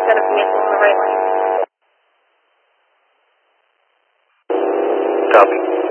got a vehicle in the right lane. Copy.